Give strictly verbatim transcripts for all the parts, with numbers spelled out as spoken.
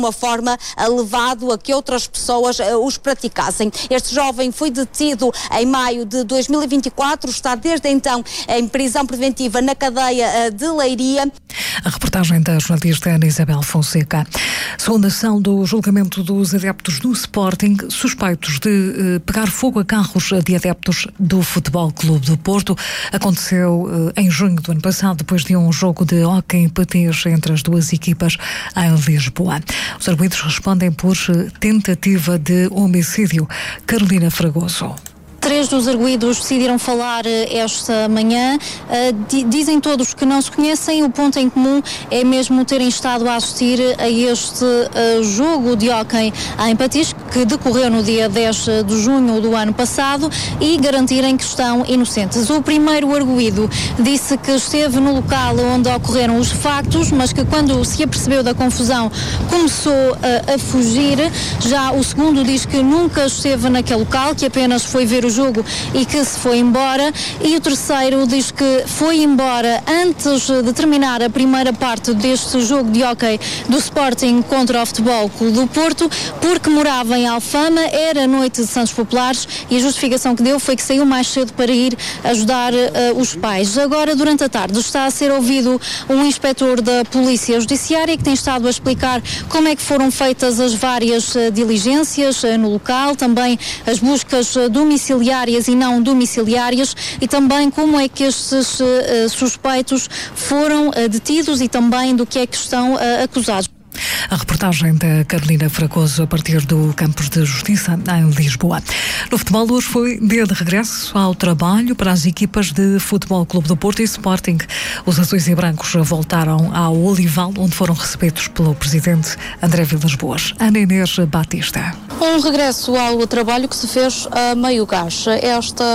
uma forma levado a que outras pessoas uh, os praticassem. Este jovem foi detido em maio de dois mil e vinte e quatro, está desde então em prisão preventiva na cadeia uh, de Leiria. A reportagem da jornalista Ana Isabel Fonseca. Segunda ação do julgamento dos adeptos do Sporting, suspeitos de uh, pegar fogo a carros de adeptos do Futebol Clube do Porto, aconteceu uh, em junho do ano passado, depois de um jogo de hóquei em patins entre as duas equipas em Lisboa. Os arguidos respondem por tentativa de homicídio. Carolina Fragoso. Três dos arguidos decidiram falar esta manhã. Uh, dizem todos que não se conhecem. O ponto em comum é mesmo terem estado a assistir a este uh, jogo de hóquei em patins que decorreu no dia dez de junho do ano passado e garantirem que estão inocentes. O primeiro arguido disse que esteve no local onde ocorreram os factos, mas que quando se apercebeu da confusão começou uh, a fugir. Já o segundo diz que nunca esteve naquele local, que apenas foi ver o jogo e que se foi embora, e o terceiro diz que foi embora antes de terminar a primeira parte deste jogo de hóquei do Sporting contra o Futebol Clube do Porto, porque morava em Alfama, era noite de Santos Populares e a justificação que deu foi que saiu mais cedo para ir ajudar uh, os pais. Agora, durante a tarde, está a ser ouvido um inspetor da Polícia Judiciária que tem estado a explicar como é que foram feitas as várias uh, diligências uh, no local, também as buscas uh, domiciliares e não domiciliárias e também como é que estes uh, suspeitos foram uh, detidos e também do que é que estão uh, acusados. A reportagem da Carolina Fragoso a partir do Campos de Justiça em Lisboa. No futebol, hoje foi dia de regresso ao trabalho para as equipas de Futebol Clube do Porto e Sporting. Os azuis e brancos voltaram ao Olival, onde foram recebidos pelo presidente André Vilas-Boas. Ana Inês Batista. Um regresso ao trabalho que se fez a meio gás. Esta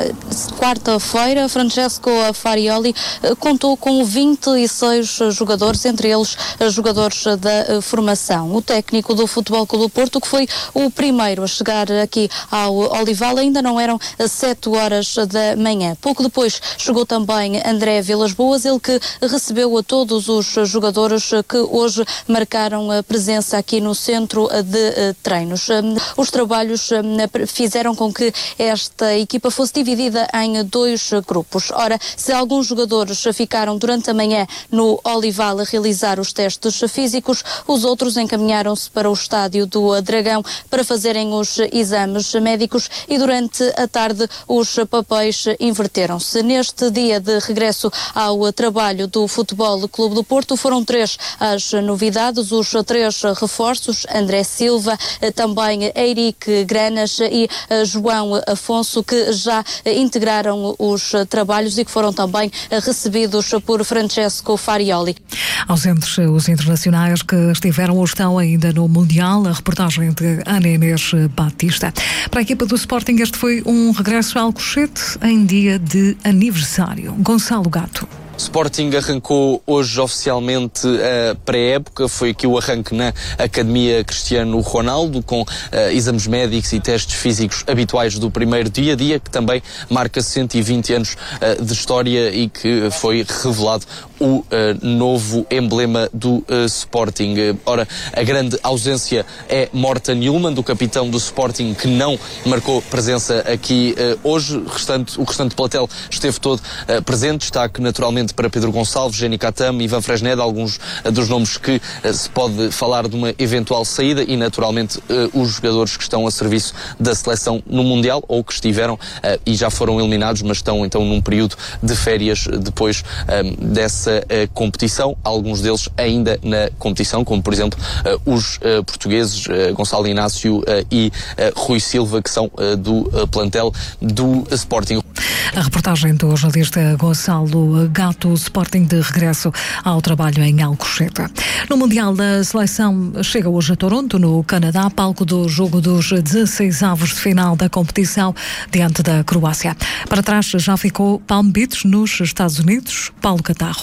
quarta-feira, Francesco Farioli contou com vinte e seis jogadores, entre eles jogadores da formação. O técnico do Futebol Clube do Porto, que foi o primeiro a chegar aqui ao Olival, ainda não eram sete horas da manhã. Pouco depois chegou também André Vilas-Boas, ele que recebeu a todos os jogadores que hoje marcaram a presença aqui no centro de treinos. Os trabalhos fizeram com que esta equipa fosse dividida em dois grupos. Ora, se alguns jogadores ficaram durante a manhã no Olival a realizar os testes físicos, os outros encaminharam-se para o estádio do Dragão para fazerem os exames médicos e durante a tarde os papéis inverteram-se. Neste dia de regresso ao trabalho do Futebol Clube do Porto foram três as novidades, os três reforços, André Silva, também Eirique Granas e João Afonso, que já integraram os trabalhos e que foram também recebidos por Francesco Farioli. Ausentes os internacionais que estiveram ou estão ainda no Mundial, a reportagem de Ana Inês Batista. Para a equipa do Sporting, este foi um regresso ao Alcochete em dia de aniversário. Gonçalo Gato. Sporting arrancou hoje oficialmente a pré-época, foi aqui o arranque na Academia Cristiano Ronaldo, com uh, exames médicos e testes físicos habituais do primeiro dia, dia que também marca cento e vinte anos uh, de história e que foi revelado o uh, novo emblema do uh, Sporting. Ora, a grande ausência é Morten Hjulmand, do capitão do Sporting, que não marcou presença aqui uh, hoje. O restante, o restante plantel esteve todo uh, presente, destaque naturalmente para Pedro Gonçalves, Jenny Katam, Ivan Fresneda, alguns uh, dos nomes que uh, se pode falar de uma eventual saída e naturalmente uh, os jogadores que estão a serviço da seleção no Mundial ou que estiveram uh, e já foram eliminados, mas estão então num período de férias depois um, dessa uh, competição, alguns deles ainda na competição, como por exemplo uh, os uh, portugueses uh, Gonçalo Inácio uh, e uh, Rui Silva, que são uh, do uh, plantel do Sporting. A reportagem do jornalista Gonçalo Gato, Sporting de regresso ao trabalho em Alcochete. No Mundial, a seleção chega hoje a Toronto, no Canadá, palco do jogo dos dezasseis avos de final da competição diante da Croácia. Para trás já ficou Palm Beach, nos Estados Unidos. Paulo Catarro.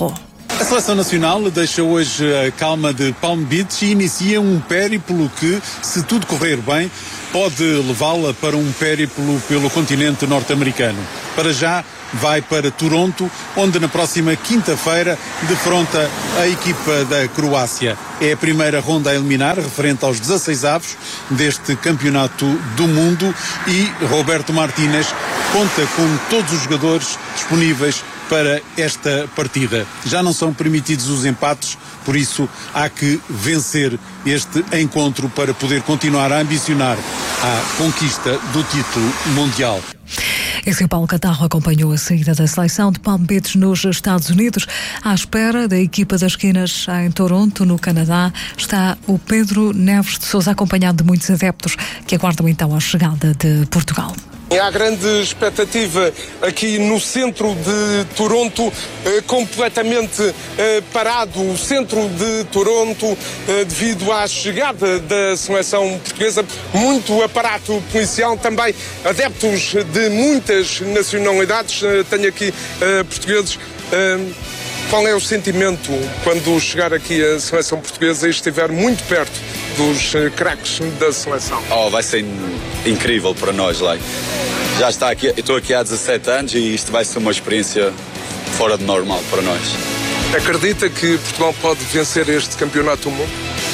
A Seleção Nacional deixa hoje a calma de Palm Beach e inicia um périplo que, se tudo correr bem, pode levá-la para um périplo pelo continente norte-americano. Para já, vai para Toronto, onde na próxima quinta-feira defronta a equipa da Croácia. É a primeira ronda a eliminar, referente aos dezasseis avos deste campeonato do mundo, e Roberto Martínez conta com todos os jogadores disponíveis para esta partida. Já não são permitidos os empates, por isso há que vencer este encontro para poder continuar a ambicionar a conquista do título mundial. Esse Paulo Catarro acompanhou a saída da seleção de Palm Beach nos Estados Unidos. À espera da equipa das esquinas em Toronto, no Canadá, está o Pedro Neves de Sousa, acompanhado de muitos adeptos que aguardam então a chegada de Portugal. Há grande expectativa aqui no centro de Toronto, eh, completamente eh, parado o centro de Toronto eh, devido à chegada da seleção portuguesa. Muito aparato policial, também adeptos de muitas nacionalidades. Eh, tenho aqui eh, portugueses. Eh, qual é o sentimento quando chegar aqui a seleção portuguesa e estiver muito perto dos uh, craques da seleção? Oh, vai ser incrível para nós lá. Já está aqui, eu estou aqui há dezassete anos e isto vai ser uma experiência fora de normal para nós. Acredita que Portugal pode vencer este campeonato do mundo?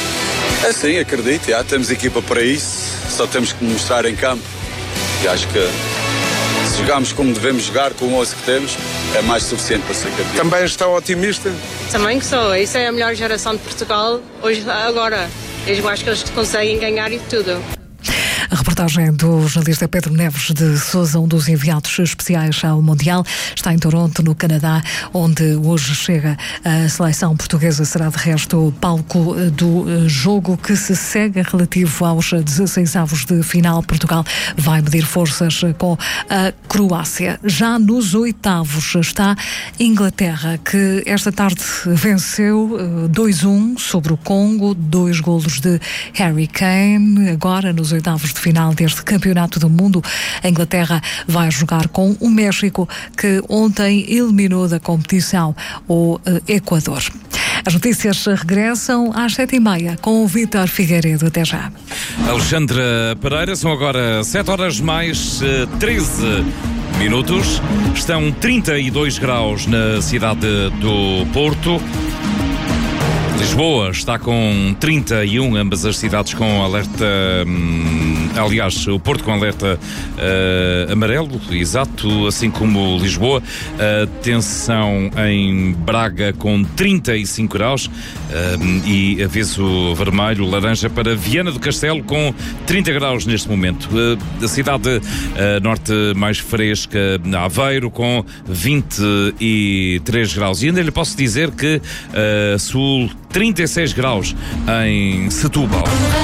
É sim, acredito, já temos equipa para isso, só temos que mostrar em campo. E acho que se jogarmos como devemos jogar, com o onze que temos, é mais suficiente para ser campeão. Também está otimista? Também que sou. Isso é a melhor geração de Portugal hoje, agora. Eu acho que eles conseguem ganhar e tudo. A reportagem do jornalista Pedro Neves de Sousa, um dos enviados especiais ao Mundial, está em Toronto, no Canadá, onde hoje chega a seleção portuguesa. Será de resto o palco do jogo que se segue relativo aos dezasseis avos de final. Portugal vai medir forças com a Croácia. Já nos oitavos está Inglaterra, que esta tarde venceu dois a um sobre o Congo, dois golos de Harry Kane. Agora, nos oitavos de final deste Campeonato do Mundo, a Inglaterra vai jogar com o México, que ontem eliminou da competição o Equador. As notícias regressam às sete e meia com o Vítor Figueiredo. Até já. Alexandra Pereira, são agora sete horas mais treze minutos. Estão trinta e dois graus na cidade do Porto. Lisboa está com trinta e um, ambas as cidades com alerta, hum, aliás, o Porto com alerta uh, amarelo, exato, assim como Lisboa. Atenção em Braga com trinta e cinco graus um, e aviso vermelho, laranja para Viana do Castelo com trinta graus neste momento. Uh, a cidade uh, norte mais fresca, Aveiro, com vinte e três graus. E ainda lhe posso dizer que uh, sul trinta e seis graus em Setúbal.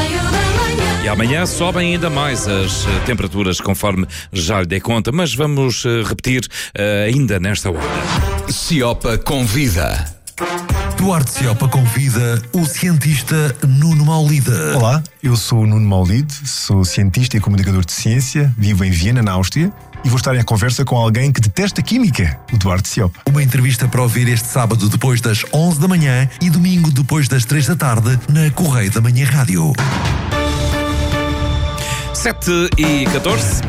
E amanhã sobem ainda mais as temperaturas, conforme já lhe dei conta, mas vamos uh, repetir uh, ainda nesta hora. Ciopa convida. Duarte Ciopa convida o cientista Nuno Maulide. Olá, eu sou o Nuno Maulide, sou cientista e comunicador de ciência, vivo em Viena, na Áustria, e vou estar em conversa com alguém que detesta química, o Duarte Ciopa. Uma entrevista para ouvir este sábado depois das onze da manhã e domingo depois das três da tarde na Correio da Manhã Rádio. sete e catorze.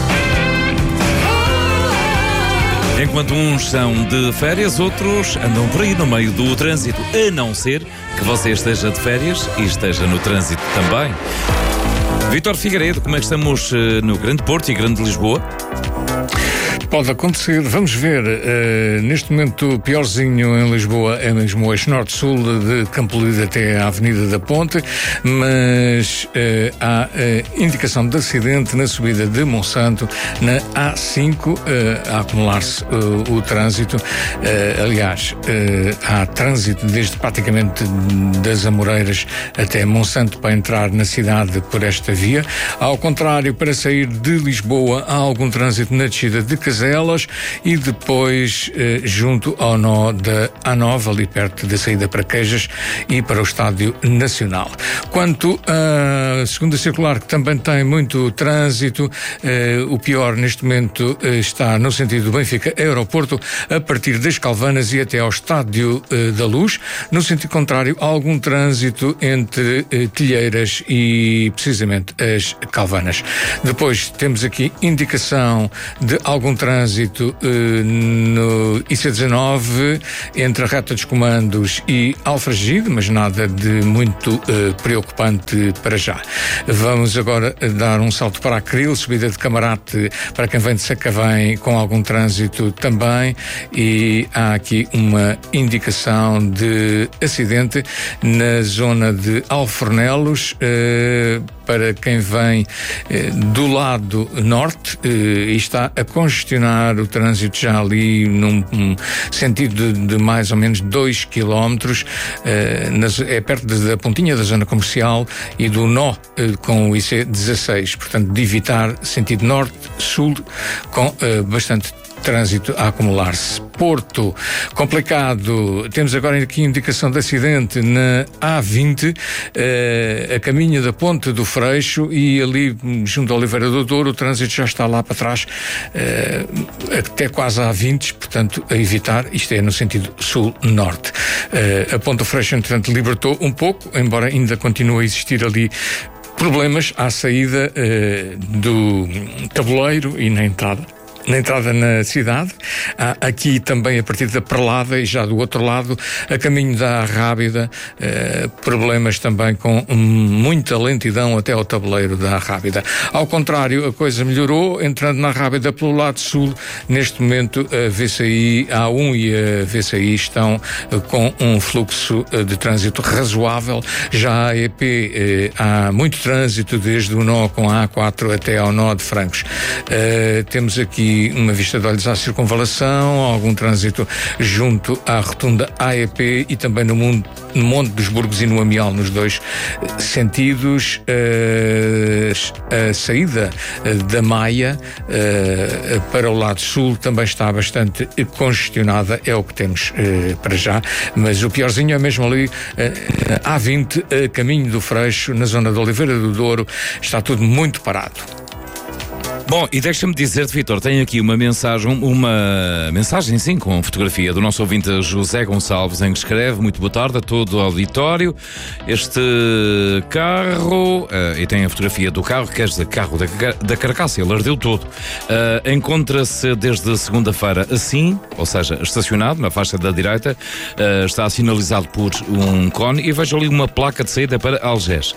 Enquanto uns são de férias, outros andam por aí no meio do trânsito, a não ser que você esteja de férias e esteja no trânsito também. Vítor Figueiredo, como é que estamos no Grande Porto e Grande Lisboa? Pode acontecer, vamos ver. Uh, neste momento, piorzinho em Lisboa, em Lisboa, eixo norte-sul, de Campolide até à Avenida da Ponte, mas uh, há uh, indicação de acidente na subida de Monsanto, na A cinco, uh, a acumular-se uh, o trânsito. Uh, aliás, uh, há trânsito desde praticamente das Amoreiras até Monsanto para entrar na cidade por esta via. Ao contrário, para sair de Lisboa, há algum trânsito na descida de Casal Buzelas e depois eh, junto ao nó da A nove, ali perto da saída para Queijas e para o Estádio Nacional. Quanto à segunda circular, que também tem muito trânsito, eh, o pior neste momento eh, está no sentido do Benfica Aeroporto, a partir das Calvanas e até ao Estádio eh, da Luz. No sentido contrário, há algum trânsito entre eh, Telheiras e precisamente as Calvanas. Depois temos aqui indicação de algum trânsito eh, no I C dezanove entre a reta dos comandos e Alfragide, mas nada de muito eh, preocupante para já. Vamos agora dar um salto para a Cril, subida de Camarate para quem vem de Sacavém, com algum trânsito também, e há aqui uma indicação de acidente na zona de Alfornelos, eh, para quem vem eh, do lado norte, eh, e está a congestionar o trânsito já ali num um sentido de, de mais ou menos dois quilómetros, eh, é perto da pontinha da zona comercial e do nó eh, com o I C dezasseis, portanto de evitar sentido norte-sul com eh, bastante trânsito a acumular-se. Porto, complicado. Temos agora aqui indicação de acidente na A vinte, eh, a caminho da Ponte do Freixo, e ali junto ao Oliveira do Douro o trânsito já está lá para trás, eh, até quase a A vinte, portanto a evitar. Isto é no sentido sul-norte. Eh, a Ponte do Freixo, entretanto, libertou um pouco, embora ainda continue a existir ali problemas à saída eh, do tabuleiro e na entrada. Na entrada na cidade, há aqui também a partir da Perlada e já do outro lado, a caminho da Arrábida, eh, problemas também com muita lentidão até ao tabuleiro da Arrábida. Ao contrário, a coisa melhorou, entrando na Arrábida pelo lado sul. Neste momento a V C I A um e a V C I estão eh, com um fluxo eh, de trânsito razoável. Já a E P eh, há muito trânsito, desde o nó com a A quatro até ao nó de Francos. Eh, temos aqui uma vista de olhos à circunvalação, algum trânsito junto à rotunda A E P e também no, mundo, no Monte dos Burgos e no Amial, nos dois sentidos. Uh, a saída da Maia uh, para o lado sul também está bastante congestionada, é o que temos uh, para já, mas o piorzinho é mesmo ali, uh, A vinte, uh, caminho do Freixo, na zona de Oliveira do Douro, está tudo muito parado. Bom, e deixa-me dizer-te, Vítor, tenho aqui uma mensagem, uma mensagem, sim, com fotografia do nosso ouvinte José Gonçalves, em que escreve: muito boa tarde a todo o auditório. Este carro, uh, e tem a fotografia do carro, quer dizer, carro da, da carcaça, ele ardeu todo. Uh, encontra-se desde segunda-feira assim, ou seja, estacionado na faixa da direita, uh, está sinalizado por um cone, e vejo ali uma placa de saída para Algés.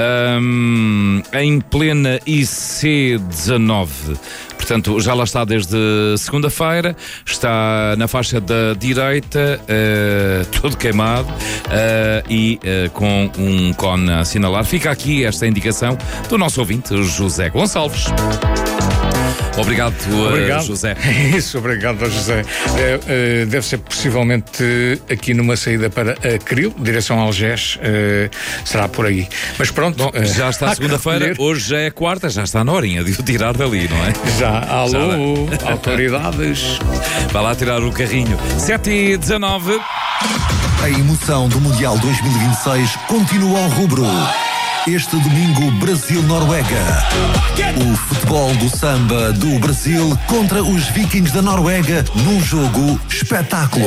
Um, em plena I C dezanove. Portanto, já lá está desde segunda-feira, está na faixa da direita, uh, todo queimado, uh, e uh, com um cone a assinalar. Fica aqui esta indicação do nosso ouvinte, José Gonçalves. Obrigado, obrigado. Uh, José. Isso, obrigado, José. É, uh, deve ser possivelmente aqui numa saída para a Cril, direção a Algés, uh, será por aí. Mas pronto. Bom, uh, já está segunda-feira, hoje já é quarta, já está na horinha de o tirar dali, não é? Já, alô, já autoridades. Vai lá tirar o carrinho. sete e dezanove. A emoção do Mundial dois mil e vinte e seis continua ao rubro. Este domingo, Brasil-Noruega. O futebol do samba do Brasil contra os Vikings da Noruega num jogo espetáculo.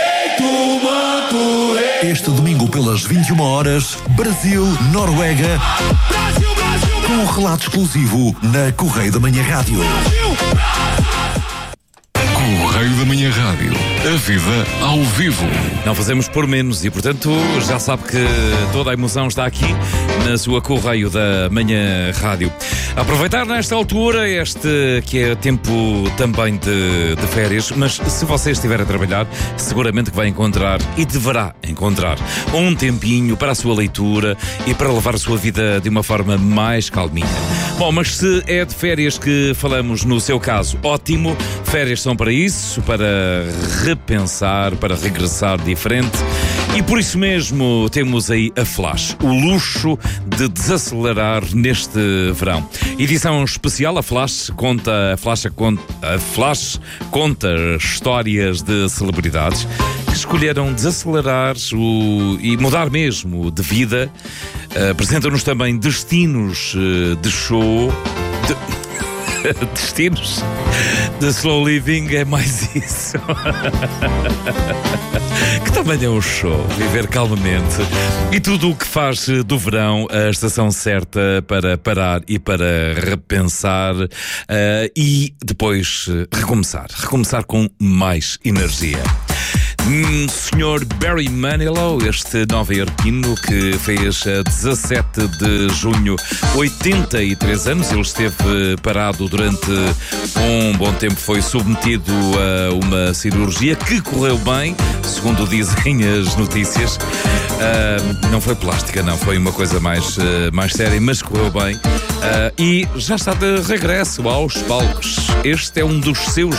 Este domingo, pelas vinte e uma horas, Brasil-Noruega, com um relato exclusivo na Correio da Manhã Rádio. Correio da Manhã Rádio. A vida ao vivo. Não fazemos por menos e, portanto, já sabe que toda a emoção está aqui na sua Correio da Manhã Rádio. Aproveitar nesta altura este que é tempo também de, de férias, mas se você estiver a trabalhar, seguramente que vai encontrar e deverá encontrar um tempinho para a sua leitura e para levar a sua vida de uma forma mais calminha. Bom, mas se é de férias que falamos no seu caso, ótimo. Férias são para isso, para repensar, para regressar diferente. E por isso mesmo temos aí a Flash, o luxo de desacelerar neste verão. Edição especial, a Flash conta, a Flash conta, a Flash conta histórias de celebridades que escolheram desacelerar o, e mudar mesmo de vida. Uh, apresentam-nos também destinos uh, de show. De... Destinos de slow living é mais isso. Que também é um show, viver calmamente. E tudo o que faz do verão a estação certa para parar e para repensar uh, e depois uh, recomeçar. Recomeçar com mais energia. Hum, senhor Barry Manilow, este nova-iorquino que fez a dezassete de junho oitenta e três anos, ele esteve parado durante um bom tempo, foi submetido a uma cirurgia que correu bem, segundo dizem as notícias. Uh, não foi plástica, não, foi uma coisa mais, uh, mais séria, mas correu bem. Uh, e já está de regresso aos palcos. Este é um dos seus